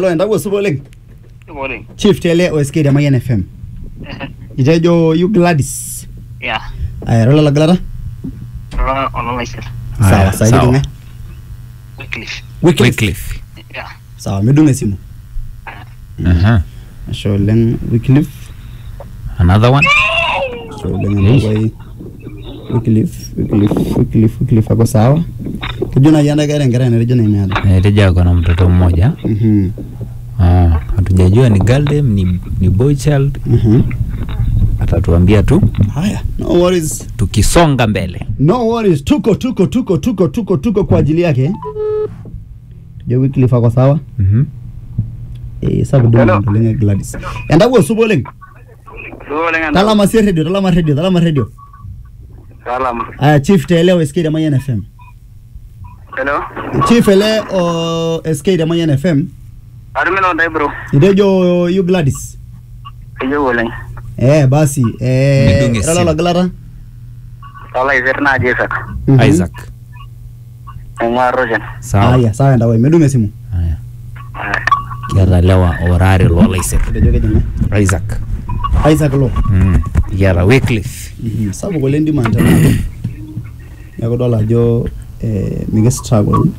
Alo ndawo suboleng. Suboleng. Chief Tele OSK ya Mayan FM. Itejo you Gladys. Yeah. Aya rola la glada. Rola ono license. Sawa, sawa dunga. Wycliffe. Yeah. Sawa, medunga simu. Sholeng Wycliffe. Another one. Sholeng Wycliffe ako sawa. Tujuna yanda ngere rejona imeada. Reja ako na mtoto mmoja. Hatujajua ni girl name ni boy child. Atatuambia tu. Haya, no worries. Tukisonga mbele. No worries. Tuko kwa ajili yake. Jo Wycliffe ako sawa. Sabu domo ndolenge Gladys. Endawo suboleng. Suboleng. Talama radio. Salam. Chief Tele OSK ya Mayan FM. Hello. Chief Tele OSK ya Mayan FM. Armino ndai bro. Idejo you Gladys. Iyo boleng. Basi rala la glada. Sala izerna Isaac. Ngwa Rojan. Sawa. Aya, sawa ndawe medunga simu. Aya. Kiata lewa orari lo license. Idejo kejana. Isaac lo. Yara Wycliffe. Sabu kolendi mantana. Yako dola jo mige struggle.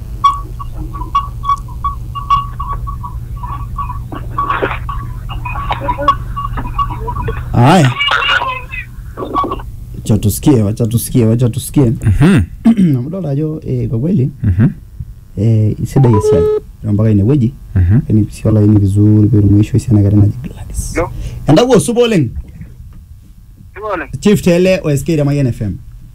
Aya. Wacha tusikie. Na mdola jo kwa kweli. Isida yesi. Mpaka ine weji. Ni siola ini vizuri pero mwisho isiana gari na Gladys. Endawo suboleng. Chief Tele OSK ya Mayan FM.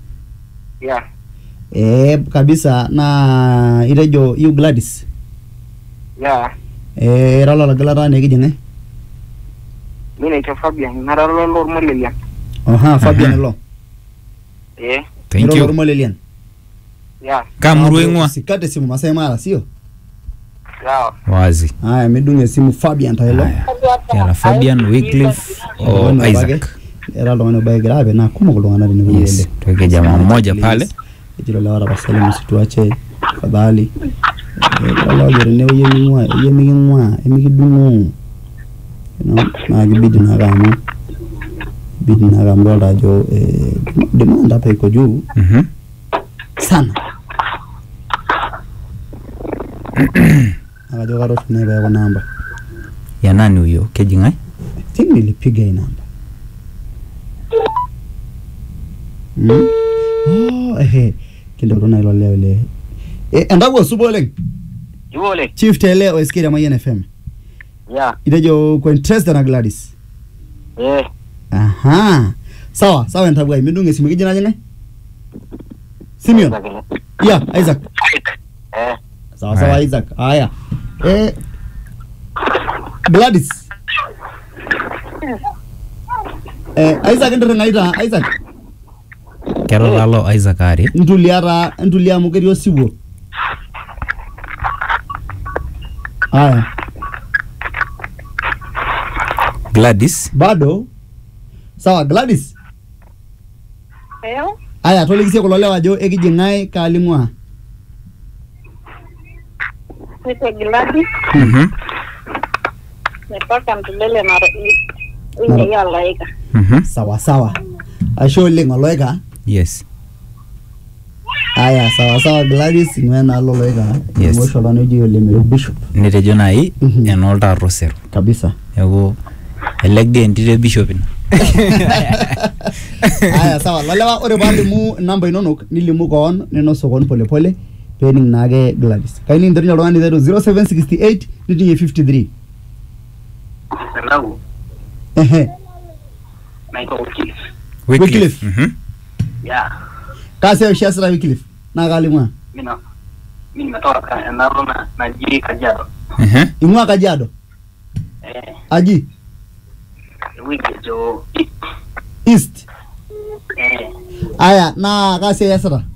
Yeah. Kabisa na irejo you Gladys. Yeah. Rala la glada ne gijenge. Mimi naitwa Fabian, naralo normal Lilian. Fabian lo. Thank you. Normal Lilian. Yeah. Kamruengwa. Sikate simu Masai Mara sio? Sawa. Wazi. Haya medunge simu Fabian taelo. Yara Fabian Wycliffe o Isaac. Era lo ngane grave na kuma kulongana ni wewe. Yes. Tuweke jamaa mmoja pale. Ejilo la wara basali msituache fadhali. Wala yerene yemingwa emigidungu. Na gibidi na gamu. Bidi na gamu wala jo demand hapa iko juu. Sana. Akajo karo tunaiba ya namba. Ya nani huyo? Kejingai? Think nilipiga hii namba. Kile urona ilo leo le. Endawo suboleng. Suboleng. Chief Tele OSK ya Mayan FM. Yeah. Idejo kwa interest na Gladys. Sawa ntabwa imedunge simu kijana jene. Simeon. Yeah, Isaac. Sawa Isaac. Aya. Gladys. Isaac ndere ngaita Isaac. Kero lalo Isaac ari. Ntulia mukerio siwo. Aya. Gladys. Bado. Sawa Gladys. Aya tolikisia kulolewa jo ekijingai kalingwa. Niko Gladys. Nipaka mtulele mara hii ya laika. Sawa. Asho lengo loika. Yes. Aya sawa Gladys ngena loika. Yes. Mwisho la neji le bishop. Nitejo nai enolta Rosero. Kabisa. Yego elegde ndire bishop ni. Aya sawa lalewa ore balimu namba inonok nilimu koon neno sokon pole pening nage Gladys kaini ndirinya lwani 0768 nitinye 53. Hello. Naitwa Wycliffe. Yeah. Kasi ya shasra Wycliffe na kalimwa. Mimi nimetoka na jiri Kajiado. Imwa Kajiado. Aji. Wiki jo East. Aya na kasi ya shasra.